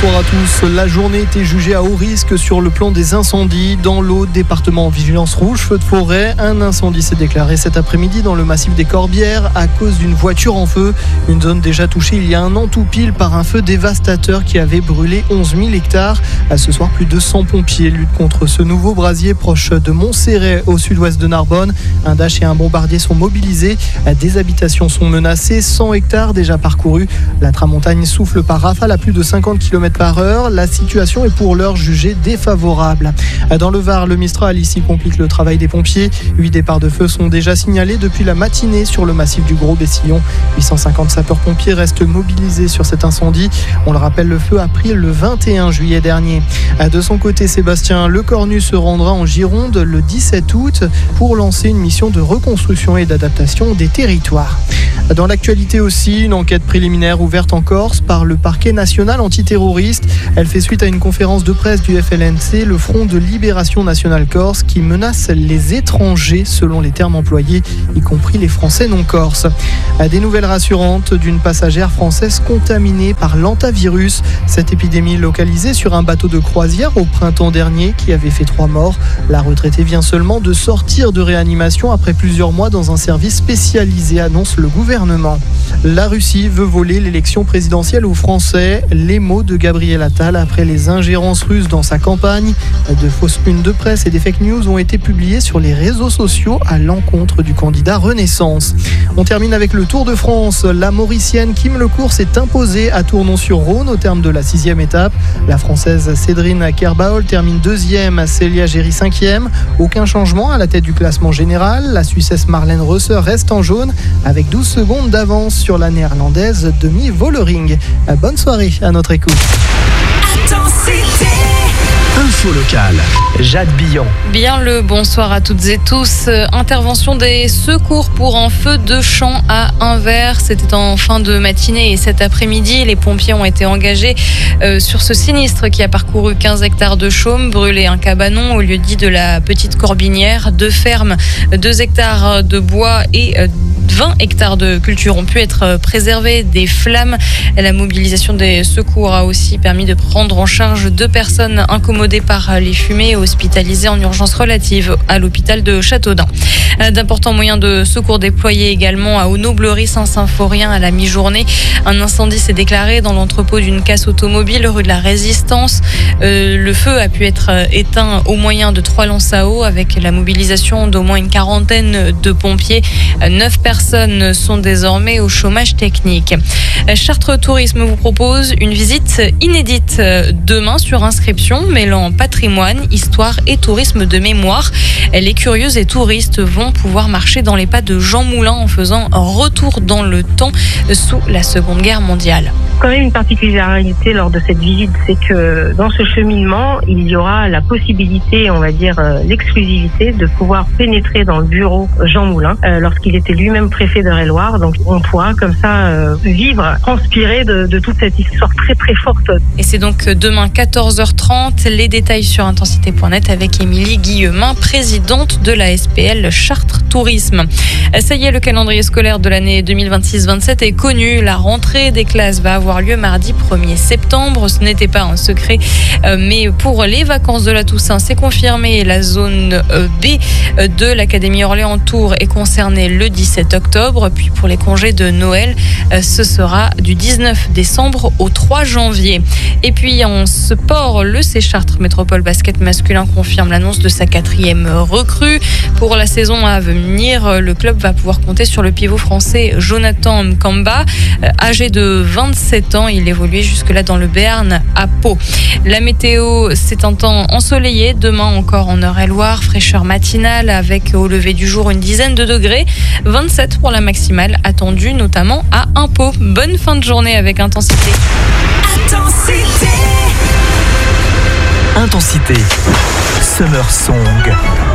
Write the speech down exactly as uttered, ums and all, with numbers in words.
bonsoir à tous. La journée était jugée à haut risque sur le plan des incendies. Dans l'Aude, département en vigilance rouge, feu de forêt. Un incendie s'est déclaré cet après-midi dans le massif des Corbières à cause d'une voiture en feu. Une zone déjà touchée il y a un an tout pile par un feu dévastateur qui avait brûlé onze mille hectares. Ce soir, plus de cent pompiers luttent contre ce nouveau brasier proche de Montserrat au sud-ouest de Narbonne. Un dash et un bombardier sont mobilisés. Des habitations sont menacées. cent hectares déjà parcourus. La tramontagne souffle par rafale à plus de cinquante kilomètres par heure. La situation est pour l'heure jugée défavorable. Dans le Var, le Mistral ici complique le travail des pompiers. Huit départs de feu sont déjà signalés depuis la matinée sur le massif du Gros-Bessillon. huit cent cinquante sapeurs-pompiers restent mobilisés sur cet incendie. On le rappelle, le feu a pris le vingt et un juillet dernier. De son côté, Sébastien Lecornu se rendra en Gironde le dix-sept août pour lancer une mission de reconstruction et d'adaptation des territoires. Dans l'actualité aussi, une enquête préliminaire ouverte en Corse par le parquet national antiterroriste. Elle fait suite à une conférence de presse du F L N C, le Front de Libération Nationale Corse, qui menace les étrangers selon les termes employés, y compris les Français non corses. Des nouvelles rassurantes d'une passagère française contaminée par l'hantavirus. Cette épidémie localisée sur un bateau de croisière au printemps dernier qui avait fait trois morts. La retraitée vient seulement de sortir de réanimation après plusieurs mois dans un service spécialisé, annonce le gouvernement. La Russie veut voler l'élection présidentielle aux Français. Les mots de Gabriel Attal après les ingérences russes dans sa campagne. De fausses unes de presse et des fake news ont été publiées sur les réseaux sociaux à l'encontre du candidat Renaissance. On termine avec le Tour de France. La Mauricienne Kim Lecourt s'est imposée à Tournon-sur-Rhône au terme de la sixième étape. La Française Cédrine Kerbaol termine deuxième, Célia Géry cinquième. Aucun changement à la tête du classement général. La Suissesse Marlène Reuser reste en jaune avec douze secondes d'avance sur la Néerlandaise Demi Vollering. Bonne soirée à notre écoute. Info locale, Jade Billon. Bien le bonsoir à toutes et tous. Intervention des secours pour un feu de champ à Anvers. C'était en fin de matinée et cet après-midi, les pompiers ont été engagés euh, sur ce sinistre qui a parcouru quinze hectares de chaume, brûlé un cabanon au lieu dit de la Petite Corbinière, deux fermes, deux hectares de bois et euh, vingt hectares de culture ont pu être préservés des flammes. La mobilisation des secours a aussi permis de prendre en charge deux personnes incommodées par les fumées, hospitalisées en urgence relative à l'hôpital de Châteaudun. D'importants moyens de secours déployés également à Aunau-Bleury-Saint-Symphorien à la mi-journée. Un incendie s'est déclaré dans l'entrepôt d'une casse automobile rue de la Résistance. Euh, le feu a pu être éteint au moyen de trois lances à eau avec la mobilisation d'au moins une quarantaine de pompiers. Neuf personnes sont désormais au chômage technique. Chartres Tourisme vous propose une visite inédite demain sur inscription, mêlant patrimoine, histoire et tourisme de mémoire. Les curieux et touristes vont pouvoir marcher dans les pas de Jean Moulin en faisant un retour dans le temps sous la Seconde Guerre mondiale. Quand même une particularité lors de cette visite, c'est que dans ce cheminement, il y aura la possibilité, on va dire euh, l'exclusivité, de pouvoir pénétrer dans le bureau Jean Moulin euh, lorsqu'il était lui-même préfet d'Eure-et-Loir. Donc on pourra comme ça euh, vivre, transpirer de, de toute cette histoire très très forte. Et c'est donc demain quatorze heures trente, les détails sur intensité point net avec Émilie Guillemin, présidente de la S P L Chartres Tourisme. Ça y est, le calendrier scolaire de l'année deux mille vingt-six vingt-sept est connu. La rentrée des classes va avoir lieu mardi premier septembre. Ce n'était pas un secret, mais pour les vacances de la Toussaint, c'est confirmé. La zone B de l'Académie Orléans-Tours est concernée le dix-sept octobre. Puis pour les congés de Noël, ce sera du dix-neuf décembre au trois janvier. Et puis en sport, le C Chartres Métropole Basket masculin confirme l'annonce de sa quatrième recrue. Pour la saison à venir, le club va pouvoir compter sur le pivot français Jonathan Mkamba. Âgé de vingt-sept ans, il évoluait jusque-là dans le Béarn à Pau. La météo, c'est un temps ensoleillé. Demain encore en Eure-et-Loir, fraîcheur matinale avec au lever du jour une dizaine de degrés. vingt-sept pour la maximale attendue notamment à Impau. Bonne fin de journée avec Intensité. Intensité. Intensité. Summer Song.